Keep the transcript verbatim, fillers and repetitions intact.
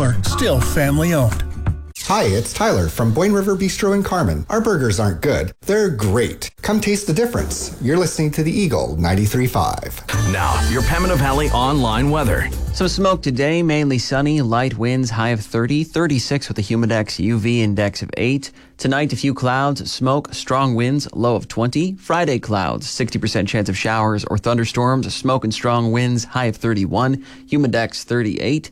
Similar, still family owned. Hi, it's Tyler from Boyne River Bistro in Carmen. Our burgers aren't good. They're great. Come taste the difference. You're listening to the Eagle ninety-three point five. Now, your Pembina Valley online weather. Some smoke today, mainly sunny, light winds, high of thirty, thirty-six with a humidex U V index of eight. Tonight, a few clouds, smoke, strong winds, low of twenty. Friday, clouds, sixty percent chance of showers or thunderstorms, smoke and strong winds, high of thirty-one, humidex thirty-eight.